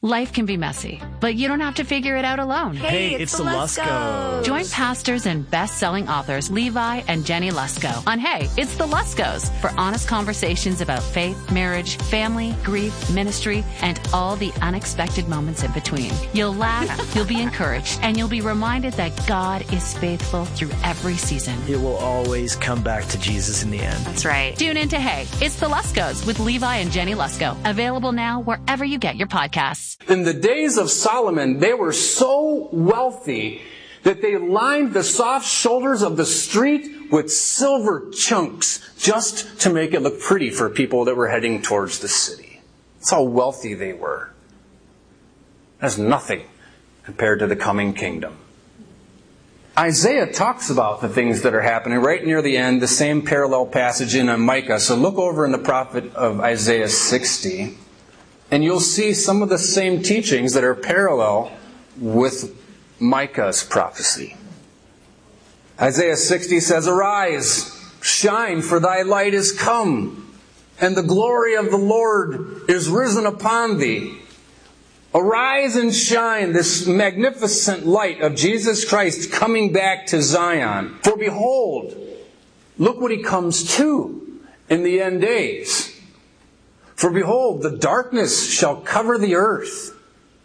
Life can be messy, but you don't have to figure it out alone. Hey, it's the Luskos. Join pastors and best-selling authors Levi and Jenny Lusko on Hey, It's the Luskos for honest conversations about faith, marriage, family, grief, ministry, and all the unexpected moments in between. You'll laugh, you'll be encouraged, and you'll be reminded that God is faithful through every season. It will always come back to Jesus in the end. That's right. Tune in to Hey, It's the Luskos with Levi and Jenny Lusko. Available now wherever you get your podcasts. In the days of Solomon, they were so wealthy that they lined the soft shoulders of the street with silver chunks just to make it look pretty for people that were heading towards the city. That's how wealthy they were. That's nothing compared to the coming kingdom. Isaiah talks about the things that are happening right near the end, the same parallel passage in Micah. So look over in the prophet of Isaiah 60. And you'll see some of the same teachings that are parallel with Micah's prophecy. Isaiah 60 says, "Arise, shine, for thy light is come, and the glory of the Lord is risen upon thee." Arise and shine, this magnificent light of Jesus Christ coming back to Zion. For behold, look what he comes to in the end days. For behold, the darkness shall cover the earth,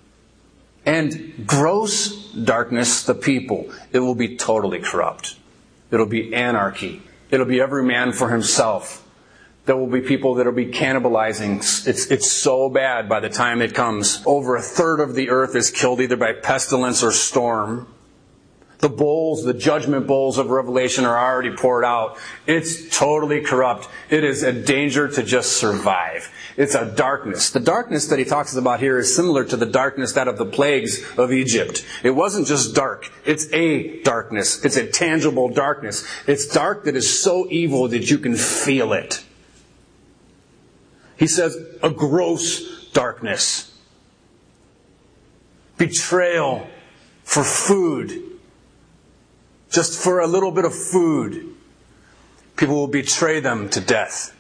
and gross darkness the people. It will be totally corrupt. It'll be anarchy. It'll be every man for himself. There will be people that will be cannibalizing. It's so bad by the time it comes. Over a third of the earth is killed either by pestilence or storm. The bowls, the judgment bowls of Revelation are already poured out. It's totally corrupt. It is a danger to just survive. It's a darkness. The darkness that he talks about here is similar to the darkness that of the plagues of Egypt. It wasn't just dark. It's a darkness. It's a tangible darkness. It's dark that is so evil that you can feel it. He says, a gross darkness. Betrayal for food. Just for a little bit of food, people will betray them to death.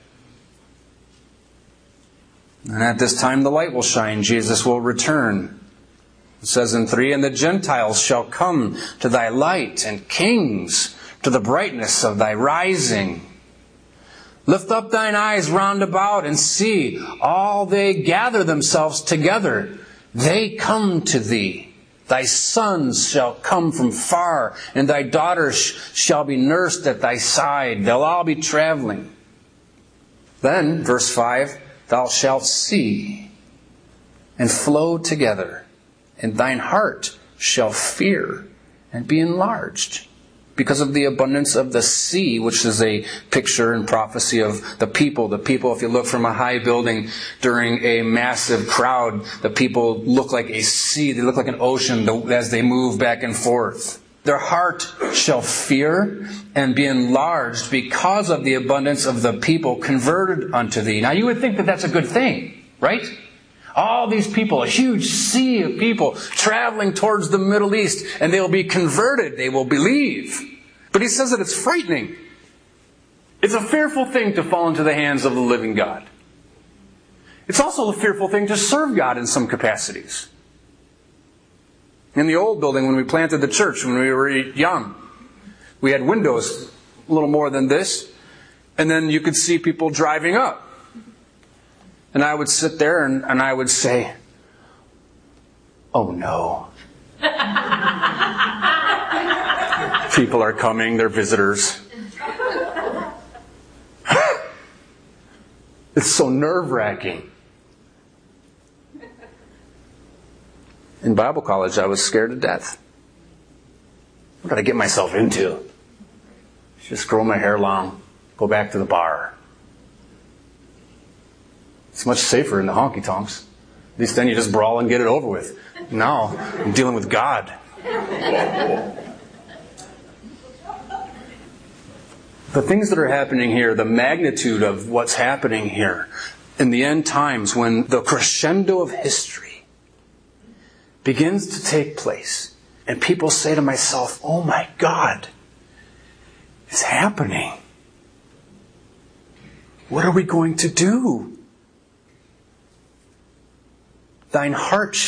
And at this time the light will shine. Jesus will return. It says in 3, "And the Gentiles shall come to thy light, and kings to the brightness of thy rising. Lift up thine eyes round about, and see, all they gather themselves together. They come to thee. Thy sons shall come from far, and thy daughters shall be nursed at thy side." They'll all be traveling. Then, verse 5, "Thou shalt see and flow together, and thine heart shall fear and be enlarged, because of the abundance of the sea," which is a picture and prophecy of the people. The people, if you look from a high building during a massive crowd, the people look like a sea. They look like an ocean as they move back and forth. Their heart shall fear and be enlarged because of the abundance of the people converted unto thee. Now you would think that that's a good thing, right? All these people, a huge sea of people traveling towards the Middle East, and they will be converted. They will believe. But he says that it's frightening. It's a fearful thing to fall into the hands of the living God. It's also a fearful thing to serve God in some capacities. In the old building, when we planted the church, when we were young, we had windows a little more than this, and then you could see people driving up. And I would sit there and I would say, "Oh no." People are coming, they're visitors. It's so nerve-wracking. In Bible college, I was scared to death. What did I get myself into? Just grow my hair long, go back to the bar. It's much safer in the honky-tonks. At least then you just brawl and get it over with. Now, I'm dealing with God. The things that are happening here, the magnitude of what's happening here in the end times, when the crescendo of history begins to take place, and people say to myself, "Oh my God, it's happening. What are we going to do?" Thine heart